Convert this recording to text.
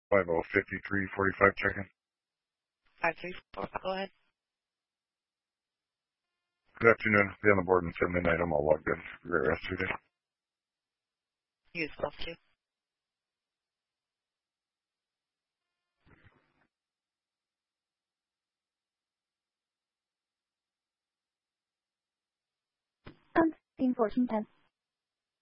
505345 check-in. 534, go ahead. Good afternoon. Be on the board until midnight. I'm all logged in. Great rest of your day. You as well, too. Team 1410.